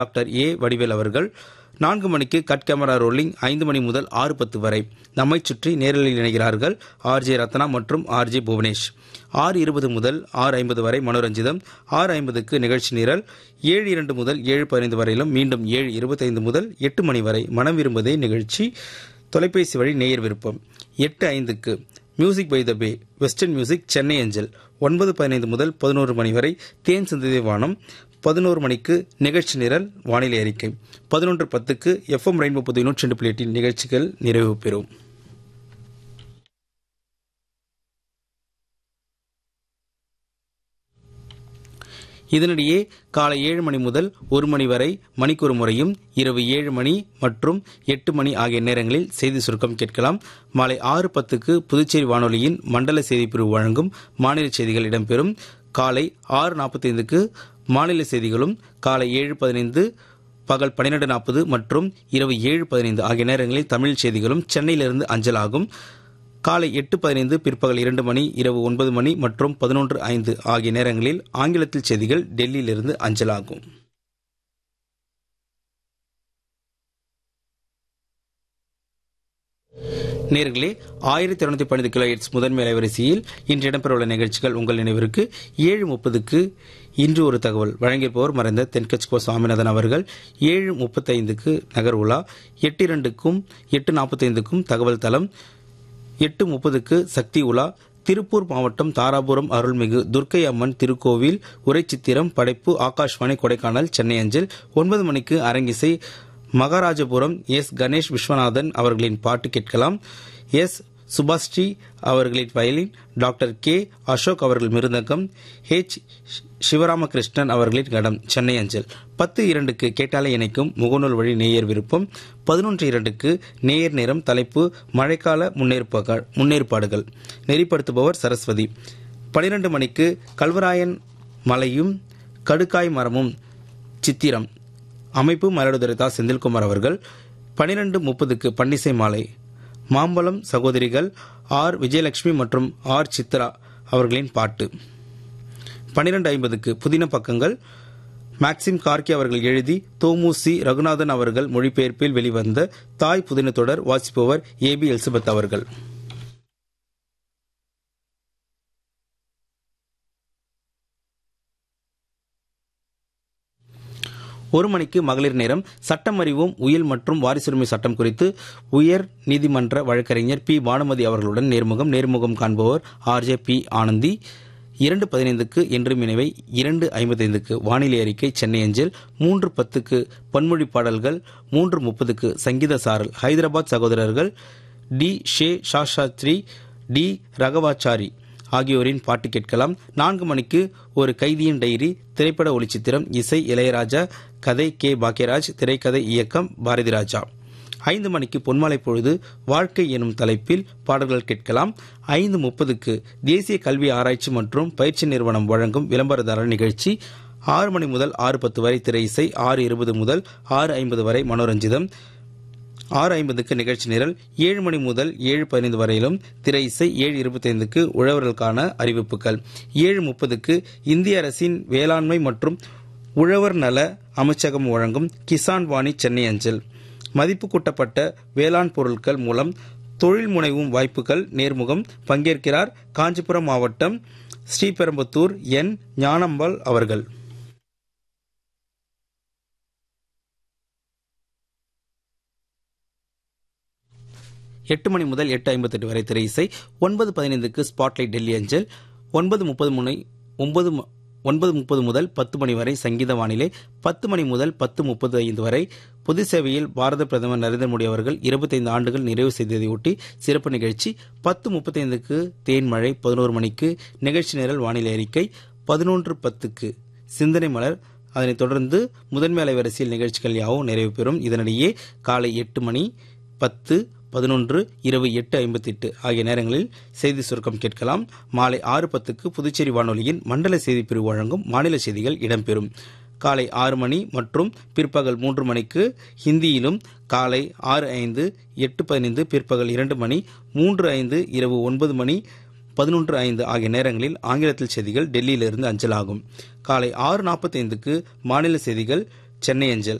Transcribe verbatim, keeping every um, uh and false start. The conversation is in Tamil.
டாக்டர் ஏ வடிவேல் அவர்கள். நான்கு மணிக்கு கட் கேமரா ரோலிங். ஐந்து மணி முதல் ஆறு பத்து வரை நம்மை சுற்றி நேரலில் இணைகிறார்கள் ஆர்ஜே ரத்னா மற்றும் ஆர்ஜே புவனேஷ். ஆறு இருபது முதல் ஆறு ஐம்பது வரை மனோரஞ்சிதம். ஆறு ஐம்பதுக்கு நிகழ்ச்சி நிரல். ஏழு இரண்டு முதல் ஏழு பதினைந்து வரையிலும் மீண்டும் ஏழு இருபத்தைந்து முதல் எட்டு மணி வரை மனம் விரும்புதே நிகழ்ச்சி தொலைபேசி வழி நேயர் விருப்பம். எட்டு ஐந்துக்கு music by the pay western music Chennai அஞ்சல். ஒன்பது பதினைந்து முதல் பதினோரு மணி வரை தேன் சிந்ததை வானம். பதினோரு மணிக்கு நிகழ்ச்சி நிரல் வானிலை அறிக்கை. பதினொன்று பத்துக்கு எஃப்எம் ரெயின்போ புது நூற்றி ரெண்டு புள்ளி எட்டின் நிகழ்ச்சிகள் நிறைவு பெறும். இதனிடையே காலை ஏழு மணி முதல் ஒரு மணி வரை மணிக்கொரு முறையும், இரவு ஏழு மணி மற்றும் எட்டு மணி ஆகிய நேரங்களில் செய்தி சுருக்கம் கேட்கலாம். மாலை ஆறு பத்துக்கு புதுச்சேரி வானொலியின் மண்டல செய்திப்பிரிவு வழங்கும் மாநில செய்திகள் இடம்பெறும். காலை ஆறு நாற்பத்தைந்துக்கு மாநில செய்திகளும், காலை ஏழு பதினைந்து, பகல் பன்னிரண்டு நாற்பது மற்றும் இரவு ஏழு பதினைந்து ஆகிய நேரங்களில் தமிழ் செய்திகளும் சென்னையிலிருந்து அஞ்சலாகும். காலை எட்டு பதினைந்து, பிற்பகல் இரண்டு மணி, இரவு ஒன்பது மணி மற்றும் பதினொன்று ஐந்து ஆகிய நேரங்களில் ஆங்கிலத்தில் செய்திகள் டெல்லியிலிருந்து அஞ்சலாகும். நேர்களே, ஆயிரத்தி இருநூத்தி பன்னிரண்டு கிலோ ஹெர்ட்ஸ் முதன்மை அலைவரிசையில் இன்று இடம்பெறவுள்ள நிகழ்ச்சிகள் உங்கள் நினைவிற்கு. ஏழு முப்பதுக்கு இன்று ஒரு தகவல் வழங்கியிருப்பவர் மறைந்த தென்கட்சிகோ சுவாமிநாதன் அவர்கள். ஏழு முப்பத்தைந்துக்கு நகர் உலா. எட்டு இரண்டுக்கும் எட்டு நாற்பத்தைந்துக்கும் தகவல் தளம். எட்டு முப்பதுக்கு சக்தி உலா. திருப்பூர் மாவட்டம் தாராபுரம் அருள்மிகு துர்க்கை அம்மன் திருக்கோவில் உரைச்சித்திரம். படைப்பு ஆகாஷ்வாணி கொடைக்கானல் சென்னை அஞ்சல். ஒன்பது மணிக்கு அரங்கிசை. மகாராஜபுரம் எஸ் கணேஷ் விஸ்வநாதன் அவர்களின் பாட்டு கேட்கலாம். எஸ் சுபாஸ்ரீ அவர்களின் வயலின். டாக்டர் கே அசோக் அவர்கள் மிருதங்கம். ஹெச் சிவராமகிருஷ்ணன் அவர்களின் கடம் சென்னை அஞ்சல். பத்து இரண்டுக்கு கேட்டாலே இணைக்கும் முகநூல் வழி நேயர் விருப்பம். பதினொன்று இரண்டுக்கு நேயர் நேரம். தலைப்பு மழைக்கால முன்னேற்பாடுகள். நெறிப்படுத்துபவர் சரஸ்வதி. பனிரெண்டு மணிக்கு கல்வராயன் மலையும் கடுக்காய் மரமும் சித்திரம். அமைப்பு மயிலாடுதுறை தா செந்தில்குமார் அவர்கள். பனிரெண்டு முப்பதுக்கு பன்னிசை மாலை. மாம்பழம் சகோதரிகள் ஆர் விஜயலட்சுமி மற்றும் ஆர் சித்ரா அவர்களின் பாட்டு. பனிரெண்டு ஐம்பதுக்கு புதின பக்கங்கள். மேக்சிம் கார்கி அவர்கள் எழுதி தோமுசி ரகுநாதன் அவர்கள் மொழிபெயர்ப்பில் வெளிவந்த தாய் புதின தொடர். வாசிப்பவர் ஏ பி எலிசபெத் அவர்கள். ஒரு மணிக்கு மகளிர் நேரம். சட்டம் அறிவும் உயில் மற்றும் வாரிசுரிமை சட்டம் குறித்து உயர் நீதிமன்ற வழக்கறிஞர் பி பானுமதி அவர்களுடன் நேர்முகம். நேர்முகம் காண்பவர் ஆர்ஜே பி ஆனந்தி. இரண்டு பதினைந்துக்கு என்று நினைவை. இரண்டு ஐம்பத்தைந்துக்கு வானிலை அறிக்கை சென்னை அஞ்சல். மூன்று பத்துக்கு பன்மொழி பாடல்கள். மூன்று முப்பதுக்கு சங்கீத சாரல். ஹைதராபாத் சகோதரர்கள் டி ஷே சாஸ்திரி, டி ரகவாச்சாரி ஆகியோரின் பாட்டு கேட்கலாம். நான்கு மணிக்கு ஒரு கைதியின் டைரி திரைப்பட ஒளிச்சித்திரம். இசை இளையராஜா. கதை கே பாக்கியராஜ். திரைக்கதை இயக்கம் பாரதி ராஜா. ஐந்து மணிக்கு பொன்மாலை பொழுது வாழ்க்கை எனும் தலைப்பில் பாடல்கள் கேட்கலாம். ஐந்து முப்பதுக்கு தேசிய கல்வி ஆராய்ச்சி மற்றும் பயிற்சி நிறுவனம் வழங்கும் விளம்பரதாரர் நிகழ்ச்சி. ஆறு மணி முதல் ஆறு பத்து வரை திரை இசை. ஆறு இருபது முதல் ஆறு ஐம்பது வரை மனோரஞ்சிதம். ஆறு ஐம்பதுக்கு நிகழ்ச்சி நிரல். ஏழு மணி முதல் ஏழு பதினைந்து வரையிலும் திரை இசை. ஏழு இருபத்தைந்துக்கு உழவர்களுக்கான அறிவிப்புகள். ஏழு முப்பதுக்கு இந்திய அரசின் வேளாண்மை மற்றும் உழவர் நல அமைச்சகம் வழங்கும் கிசான் வாணி சென்னை அஞ்சல். மதிப்பு கூட்டப்பட்ட வேளாண் பொருட்கள் மூலம் தொழில் முனைவும் வாய்ப்புகள். நேர்முகம். பங்கேற்கிறார் காஞ்சிபுரம் மாவட்டம் ஸ்ரீபெரும்புத்தூர் என் ஞானம்பாள் அவர்கள். எட்டு மணி முதல் எட்டு ஐம்பத்தி எட்டு வரை திரை இசை. ஒன்பது பதினைந்துக்கு ஸ்பாட்லைட் டெல்லி அஞ்சல். ஒன்பது முப்பது முனை ஒன்பது ஒன்பது முப்பது முதல் பத்து மணி வரை சங்கீத வானிலை. பத்து மணி முதல் பத்து முப்பது ஐந்து வரை பொது சேவையில் பாரத பிரதமர் நரேந்திர மோடி அவர்கள் இருபத்தைந்து ஆண்டுகள் நிறைவு செய்ததையொட்டி சிறப்பு நிகழ்ச்சி. பத்து முப்பத்தைந்துக்கு தேன்மழை. பதினோரு மணிக்கு நிகழ்ச்சி நிரல் வானிலை அறிக்கை. பதினொன்று பத்துக்கு சிந்தனை மலர். அதனைத் தொடர்ந்து முதன்மை அலைவரிசையில் நிகழ்ச்சிகள் யாவும் நிறைவு பெறும். இதனிடையே காலை எட்டு மணி, பத்து, பதினொன்று, இரவு எட்டு ஐம்பத்தி எட்டு ஆகிய நேரங்களில் செய்தி சுருக்கம் கேட்கலாம். மாலை ஆறு பத்துக்கு புதுச்சேரி வானொலியின் மண்டல செய்திப்பிரிவு வழங்கும் மாநில செய்திகள் இடம்பெறும். காலை ஆறு மணி மற்றும் பிற்பகல் மூன்று மணிக்கு ஹிந்தியிலும். காலை ஆறு ஐந்து, எட்டு பதினைந்து, பிற்பகல் இரண்டு மணி, மூன்று ஐந்து, இரவு ஒன்பது மணி, பதினொன்று ஐந்து ஆகிய நேரங்களில் ஆங்கிலத்தில் செய்திகள் டெல்லியிலிருந்து அஞ்சலாகும். காலை ஆறு நாற்பத்தைந்துக்கு மாநில செய்திகள் சென்னை அஞ்சல்